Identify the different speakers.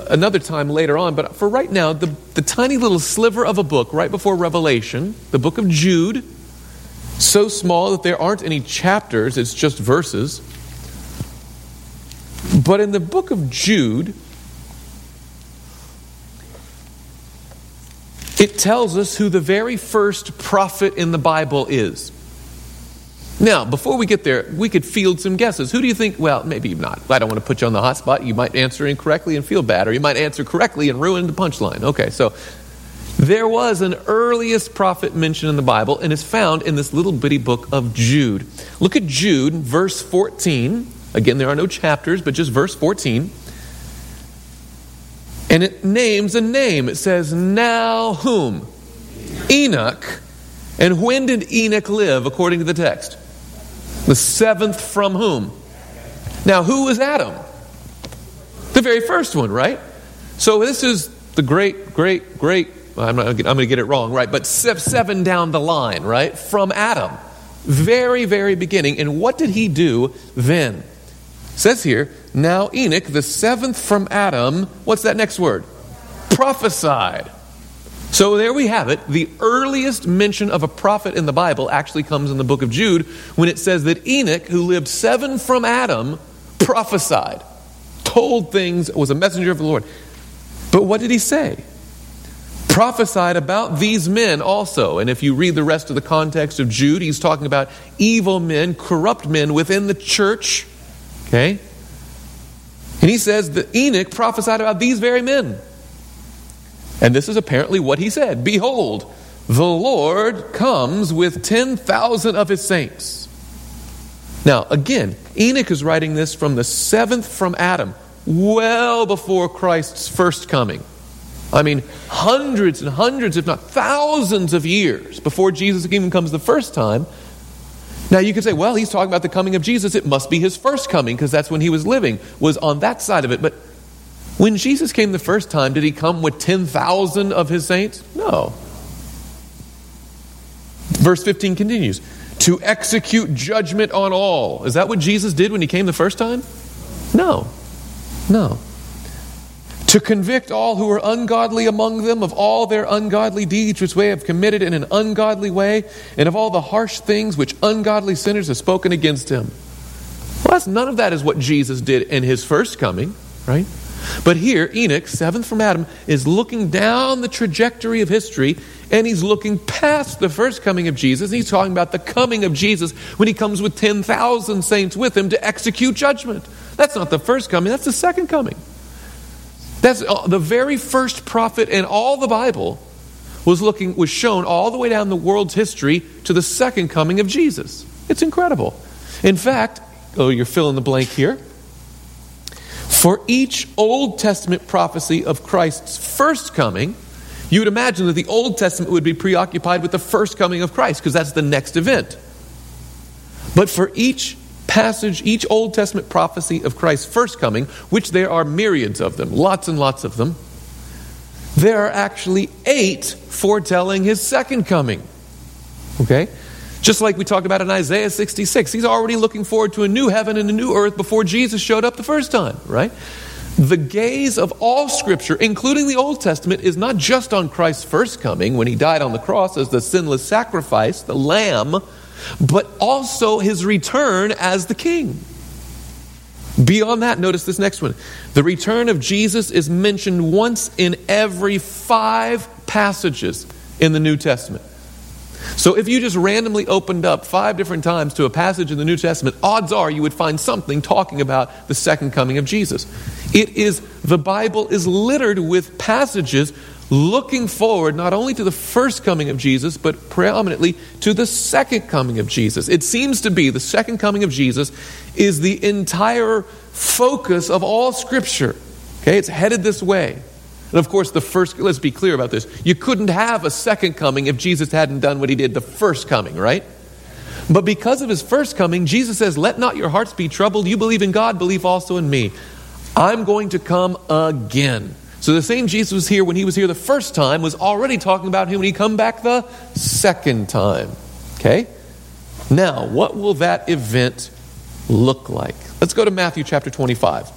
Speaker 1: another time later on, but for right now, the tiny little sliver of a book right before Revelation, the book of Jude, so small that there aren't any chapters, it's just verses. But in the book of Jude, it tells us who the very first prophet in the Bible is. Now, before we get there, we could field some guesses. Who do you think? Well, maybe not. I don't want to put you on the hot spot. You might answer incorrectly and feel bad, or you might answer correctly and ruin the punchline. Okay, so there was an earliest prophet mentioned in the Bible, and is found in this little bitty book of Jude. Look at Jude, verse 14. Again, there are no chapters, but just verse 14. And it names a name. It says, now whom? Enoch. And when did Enoch live, according to the text? The seventh from whom? Now, who was Adam? The very first one, right? So this is the great, I'm going to get it wrong, right? But seven down the line, right? From Adam. Very, very beginning. And what did he do then? It says here, now Enoch, the seventh from Adam, what's that next word? Prophesied. So there we have it. The earliest mention of a prophet in the Bible actually comes in the book of Jude, when it says that Enoch, who lived 7 from Adam, prophesied, told things, was a messenger of the Lord. But what did he say? Prophesied about these men also. And if you read the rest of the context of Jude, he's talking about evil men, corrupt men within the church. Okay? And he says that Enoch prophesied about these very men. And this is apparently what he said. Behold, the Lord comes with 10,000 of his saints. Now, again, Enoch is writing this from the 7th from Adam, well before Christ's first coming. I mean, hundreds and hundreds, if not thousands of years before Jesus even comes the first time. Now, you could say, well, he's talking about the coming of Jesus. It must be his first coming, because that's when he was living, was on that side of it. But when Jesus came the first time, did he come with 10,000 of his saints? No. Verse 15 continues. To execute judgment on all. Is that what Jesus did when he came the first time? No. No. To convict all who are ungodly among them of all their ungodly deeds which they have committed in an ungodly way, and of all the harsh things which ungodly sinners have spoken against him. Well, none of that is what Jesus did in his first coming, right? But here, Enoch, 7th from Adam, is looking down the trajectory of history, and he's looking past the first coming of Jesus. He's talking about the coming of Jesus when he comes with 10,000 saints with him to execute judgment. That's not the first coming, that's the second coming. That's the very first prophet in all the Bible was shown all the way down the world's history to the second coming of Jesus. It's incredible. In fact, you're filling the blank here. For each Old Testament prophecy of Christ's first coming, you would imagine that the Old Testament would be preoccupied with the first coming of Christ, because that's the next event. But for each passage, each Old Testament prophecy of Christ's first coming, which there are myriads of them, lots and lots of them, there are actually 8 foretelling his second coming. Okay? Just like we talked about in Isaiah 66. He's already looking forward to a new heaven and a new earth before Jesus showed up the first time, right? The gaze of all Scripture, including the Old Testament, is not just on Christ's first coming when he died on the cross as the sinless sacrifice, the Lamb, but also his return as the King. Beyond that, notice this next one. The return of Jesus is mentioned once in every 5 passages in the New Testament. So if you just randomly opened up 5 different times to a passage in the New Testament, odds are you would find something talking about the second coming of Jesus. The Bible is littered with passages looking forward not only to the first coming of Jesus, but preeminently to the second coming of Jesus. It seems to be the second coming of Jesus is the entire focus of all Scripture. Okay, it's headed this way. And of course, let's be clear about this. You couldn't have a second coming if Jesus hadn't done what he did the first coming, right? But because of his first coming, Jesus says, let not your hearts be troubled. You believe in God, believe also in me. I'm going to come again. So the same Jesus was here when he was here the first time was already talking about him when he come back the second time. Okay? Now, what will that event look like? Let's go to Matthew chapter 25.